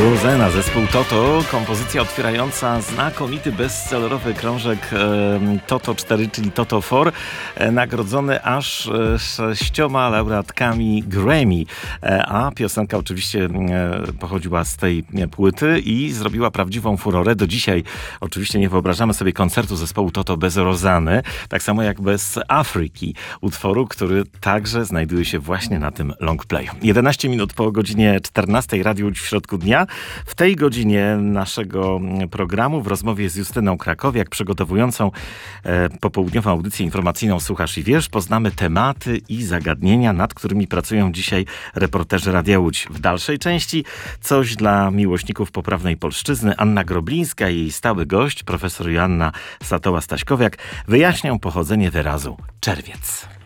Ruzena, zespół Toto, kompozycja otwierająca znakomity bestsellerowy krążek Toto 4, czyli Toto 4, nagrodzony aż 6 laureatkami Grammy, a piosenka oczywiście pochodziła z tej płyty i zrobiła prawdziwą furorę. Do dzisiaj oczywiście nie wyobrażamy sobie koncertu zespołu Toto bez Rozany, tak samo jak bez Afryki, utworu, który także znajduje się właśnie na tym longplayu. 11 minut po godzinie 14, Radio Łódź w środku dnia. W tej godzinie naszego programu w rozmowie z Justyną Krakowiak, przygotowującą popołudniową audycję informacyjną Słuchasz i Wiesz, poznamy tematy i zagadnienia, nad którymi pracują dzisiaj reporterzy Radia Łódź. W dalszej części coś dla miłośników poprawnej polszczyzny. Anna Groblińska i jej stały gość, profesor Joanna Satoła-Staśkowiak, wyjaśnią pochodzenie wyrazu czerwiec.